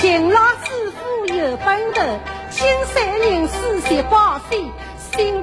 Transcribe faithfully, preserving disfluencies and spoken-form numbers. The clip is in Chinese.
勤劳师傅有本头，心善人士些报喜，心